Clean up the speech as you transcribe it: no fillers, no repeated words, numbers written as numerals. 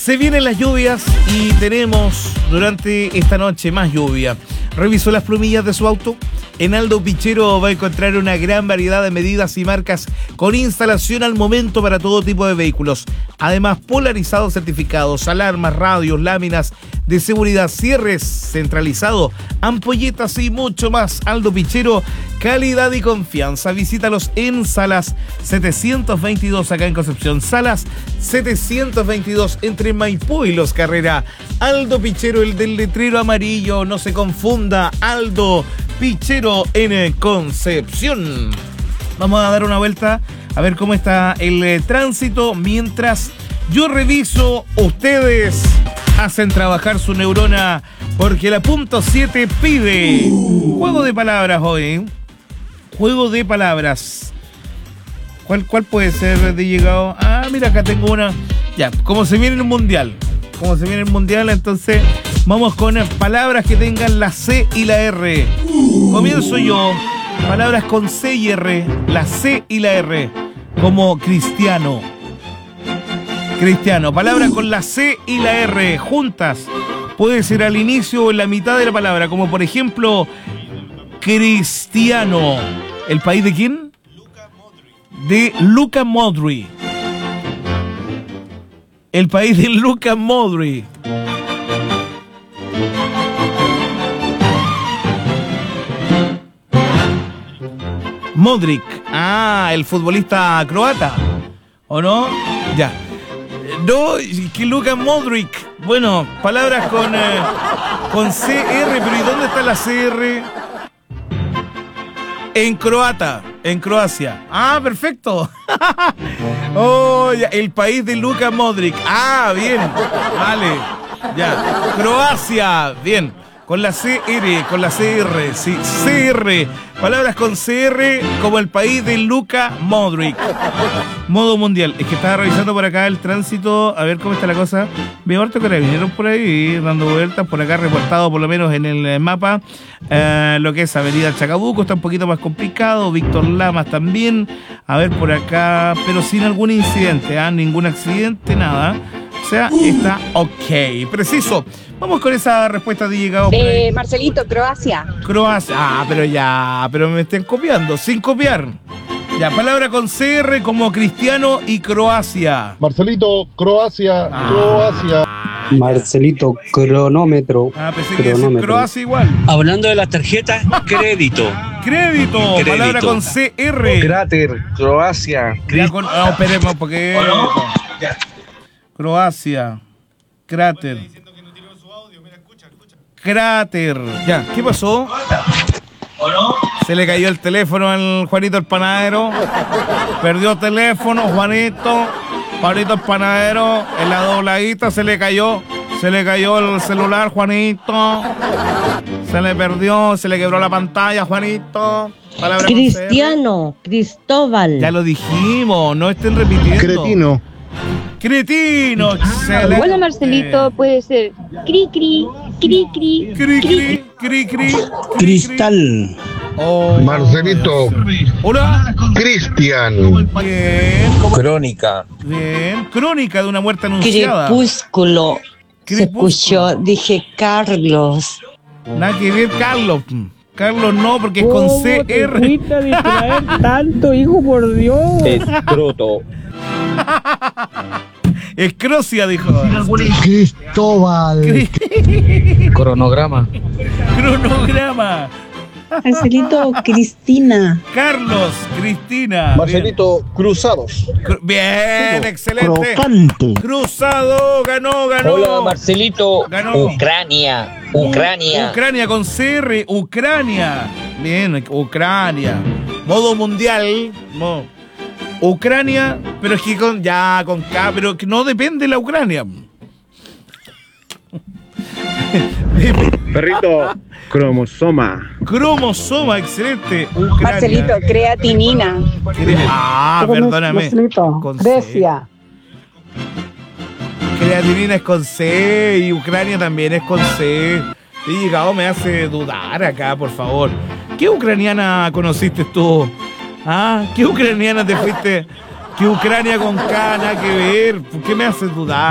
Se vienen las lluvias y tenemos durante esta noche más lluvia. ¿Revisó las plumillas de su auto? En Aldo Pichero va a encontrar una gran variedad de medidas y marcas con instalación al momento para todo tipo de vehículos. Además, polarizados certificados, alarmas, radios, láminas de seguridad, cierres centralizado, ampolletas y mucho más. Aldo Pichero, calidad y confianza. Visítalos en Salas 722 acá en Concepción. Salas 722 entre Maipú y Los Carrera. Aldo Pichero, el del letrero amarillo, no se confunda. Aldo Pichero en Concepción. Vamos a dar una vuelta a ver cómo está el tránsito. Mientras yo reviso, ustedes hacen trabajar su neurona porque la punto 7 pide juego de palabras hoy. Juego de palabras. ¿Cuál puede ser de llegado? Ah, mira, acá tengo una. Ya, como se viene el mundial. Entonces vamos con palabras que tengan la C y la R. Comienzo yo. Palabras con C y R, la C y la R. Como cristiano. Cristiano. Palabras con la C y la R juntas. Puede ser al inicio o en la mitad de la palabra. Como por ejemplo, cristiano. ¿El país de quién? De Luka Modric. El país de Luka Modric. Modric. Ah, el futbolista croata. ¿O no? Ya. No, que Luka Modric. Bueno, palabras con CR, pero ¿y dónde está la CR? En croata, en Croacia. Ah, perfecto. Oh, ya, el país de Luka Modric. Ah, bien. Vale. Ya. Croacia. Bien. Con la CR, con la CR. Sí, CR. Palabras con CR como el país de Luka Modric. Modo mundial. Es que estaba revisando por acá el tránsito. A ver cómo está la cosa. Veo harto carabineros por ahí dando vueltas. Por acá reportado por lo menos en el mapa. Lo que es Avenida Chacabuco está un poquito más complicado. Víctor Lamas también. A ver por acá. Pero sin algún incidente. Ningún accidente, nada. O sea, está ok. Preciso. Vamos con esa respuesta de llegado. Marcelito, Croacia. Croacia. Pero me estén copiando, sin copiar. Ya, palabra con CR como cristiano y Croacia. Marcelito, Croacia, Croacia. Marcelito, cronómetro. Pensé que decir Croacia igual. Hablando de las tarjetas, crédito. Crédito. Palabra con CR. Cráter, Croacia. Esperemos porque... Croacia. Cráter. Cráter. Ya, ¿qué pasó? Se le cayó el teléfono al Juanito el panadero. Perdió teléfono, Juanito. Juanito el panadero. En la dobladita se le cayó el celular, Juanito. Se le perdió, se le quebró la pantalla, Juanito. Palabra cristiano, Cristóbal. Ya lo dijimos, no estén repitiendo. Cretino, excelente. Bueno, Marcelito, puede ser cri. Cristal. Oh, Marcelito. Hola. Cristian. Bien. Crónica. Bien. Crónica de una muerte anunciada. Crepúsculo. Se escuchó, dije Carlos. Nada que ver, Carlos. Carlos no, porque es con CR. Te fuiste a distraer tanto, hijo, por Dios. Escroto. Escrocia, dijo. Cristóbal. Cronograma. Marcelito, Cristina. Carlos, Cristina. Marcelito, Cruzados. Bien, excelente. Crocante. Cruzado, ganó. Hola, Marcelito. Ganó. Ucrania Ucrania con CR, Ucrania. Bien, Ucrania. Modo mundial. Ucrania, pero es que con K, pero que no depende la Ucrania. Perrito, cromosoma. Cromosoma, excelente. Ucrania. Marcelito, creatinina. Perdóname. Marcelito, Con Grecia. C. Creatinina es con C y Ucrania también es con C. Y llegado me hace dudar acá, por favor. ¿Qué ucraniana conociste tú? ¿Qué ucraniana te fuiste? ¿Qué Ucrania con K? Nada que ver. ¿Por qué me haces dudar?